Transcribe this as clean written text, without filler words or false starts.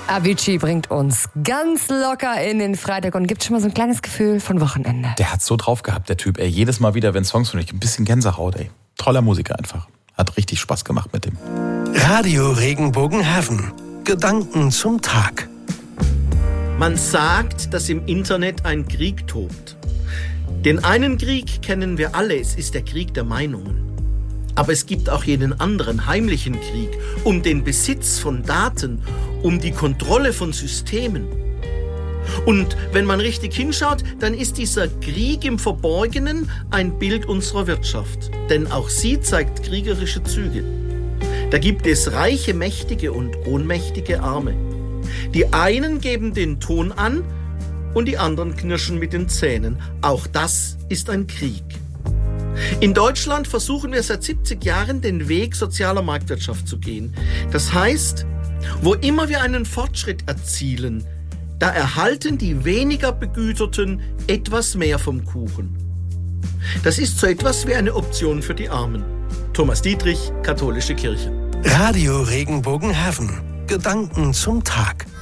Avicii bringt uns ganz locker in den Freitag und gibt schon mal so ein kleines Gefühl von Wochenende. Der hat's so drauf gehabt, der Typ. Ey, jedes Mal wieder, wenn Songs von euch, ein bisschen Gänsehaut, ey. Toller Musiker einfach. Hat richtig Spaß gemacht mit dem. Radio Regenbogen-Haven. Gedanken zum Tag. Man sagt, dass im Internet ein Krieg tobt. Den einen Krieg kennen wir alle, es ist der Krieg der Meinungen. Aber es gibt auch jenen anderen heimlichen Krieg um den Besitz von Daten, um die Kontrolle von Systemen. Und wenn man richtig hinschaut, dann ist dieser Krieg im Verborgenen ein Bild unserer Wirtschaft. Denn auch sie zeigt kriegerische Züge. Da gibt es reiche, mächtige und ohnmächtige Arme. Die einen geben den Ton an und die anderen knirschen mit den Zähnen. Auch das ist ein Krieg. In Deutschland versuchen wir seit 70 Jahren den Weg sozialer Marktwirtschaft zu gehen. Das heißt, wo immer wir einen Fortschritt erzielen, da erhalten die weniger Begüterten etwas mehr vom Kuchen. Das ist so etwas wie eine Option für die Armen. Thomas Dietrich, Katholische Kirche. Radio Regenbogen-Haven. Gedanken zum Tag.